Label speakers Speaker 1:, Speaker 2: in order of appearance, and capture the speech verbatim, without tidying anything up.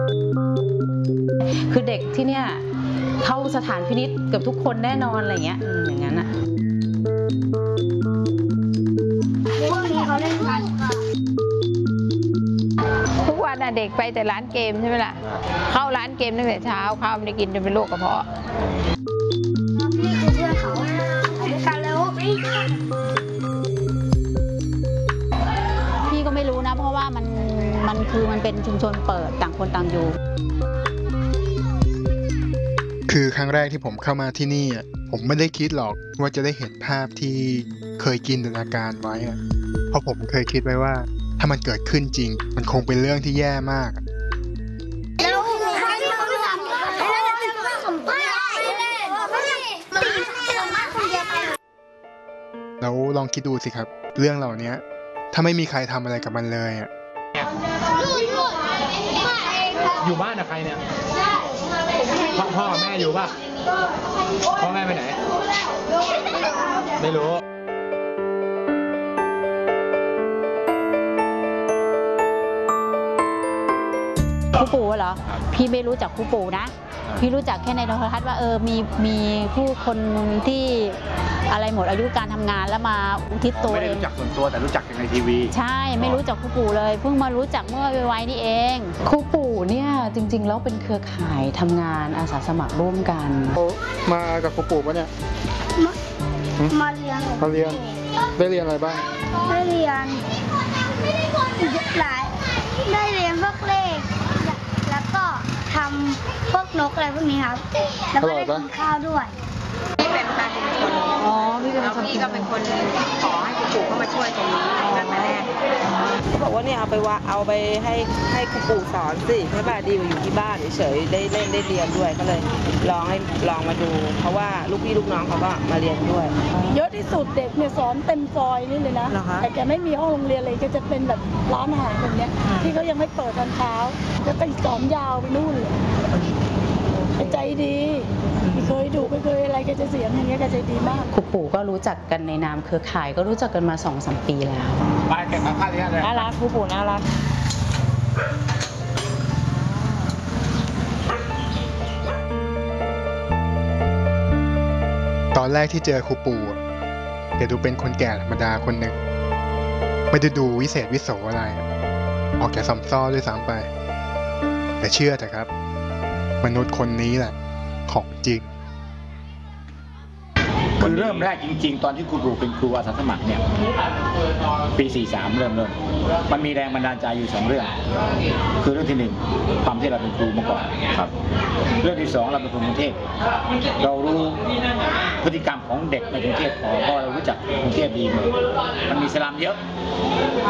Speaker 1: คือเด็กที่เนี่ยเข้าสถานพินิจเกือบทุกคนแน่นอนอะไรเงี้ยอย่างนั้นอะ
Speaker 2: ทุกวันน่ะเด็กไปแต่ร้านเกมใช่ไหมล่ะเข้าร้านเกมตั้งแต่เช้าข้าวไม่ได้กินจนเป็นโรคกระเพาะ
Speaker 3: นี่คือเพื่อนเขาไปกันแล้ว
Speaker 1: พี่ก็ไม่รู้นะเพราะว่ามันมันคือมันเป็นชุมชนเปิดต่างคนต่างอยู่
Speaker 4: คือครั้งแรกที่ผมเข้ามาที่นี่อ่ะผมไม่ได้คิดหรอกว่าจะได้เห็นภาพที่เคยจินตนาการไว้อ่ะเพราะผมเคยคิดไว้ว่าถ้ามันเกิดขึ้นจริงมันคงเป็นเรื่องที่แย่มากแล้วลองคิดดูสิครับเรื่องเหล่านี้ถ้าไม่มีใครทำอะไรกับมันเลยอ่ะ
Speaker 5: อยู่บ้านกับใครเนี่ยพ่อพ่อแม่อยู่ป่ะพ่อแม่ไปไหนไม่รู้
Speaker 1: ครูปู่เหรอพี่ไม่รู้จักครูปู่นะพี่รู้จักแค่ในโทรทัศน์ว่าเออมีมีผู้คนที่อะไรหมดอายุการทำงานแล้วมาอุทิศตัวเองไม่ได้
Speaker 6: รู้จักส่วนตัวแต่รู้จักในทีวี
Speaker 1: ใช่ไม่รู้จักครูปู่เลยเพิ่งมารู้จักเมื่อไวๆนี่เองครูปู่เนี่ยจริงๆแล้วเป็นเครือข่ายทำงานอาสาสมัครร่วมกัน
Speaker 4: มากับครูปู่ปะเนี่ย
Speaker 3: มาเรียน
Speaker 4: มาเรียนได้เรียนอะไรบ้าง
Speaker 3: ได้เรียนหลายได้เรียนพวกเลขแล้วก็ทำพวกนกอะไรพวกนี้ครับแล้วก็ได้กินข้าวด้วย
Speaker 2: พี่เป็นประธานชุมชนอ๋อพี่เป็นพี่ก็เป็นคนขอให้ครูปู่เข้ามาช่วยตรงนี้ตั้งแต่แรก
Speaker 7: เขาบอกว่าเนี่ยเอาไปว่าเอาไปให้ให้ครูปู่สอนสิใช่ป่ะดีกว่าอยู่ที่บ้านเฉยๆได้เล่นได้เรียนด้วยก็เลยลองให้ลองมาดูเพราะว่าลูกพี่ลูกน้องเขาก็มาเรียนด้วย
Speaker 8: เยอะที่สุดเด็กเนี่ยสอนเต็มซอยนี่เลยนะแต่แกไม่มีห้องโรงเรียนเลยก็จะเป็นแบบร้านอาหารแบบนี้ที่เขายังไม่เปิดตอนเช้าจะไปสอนยาวไปนู่นเลยใจดีไม่เคยดูไม่เคยอะไรแกจะเสียงอย่างเงี้ยแกใจดีมาก
Speaker 1: ครูปู่ก็รู้จักกันในนามเครือข่ายก็รู้จักกันมา สองสาม ปีแล้ว
Speaker 5: ไปเก็บมาค่าเลี้ยงเลย
Speaker 2: น่ารักครูปู่น่ารัก
Speaker 4: ตอนแรกที่เจอครูปู่แกดูเป็นคนแก่ธรรมดาคนหนึ่งไม่ได้ดูวิเศษวิโสอะไรออกแก่ซอมซ้อด้วยซ้ำไปแต่เชื่อเถอะครับมนุษย์คนนี้แหละของจริง
Speaker 6: คือเริ่มแรกจริงๆตอนที่ครูปู่เป็นครูอาสาสมัครเนี่ยปีสี่สามเริ่มเริ่มมันมีแรงบันดาลใจอยู่สองเรื่องคือเรื่องที่หนึ่งความที่เราเป็นครูมาก่อนครับเรื่องที่สองเราเป็นคนกรุงเทพเรารู้พฤติกรรมของเด็กในกรุงเทพพอเพราะเรารู้จักกรุงเทพดีเลยมันมีสลัมเยอะ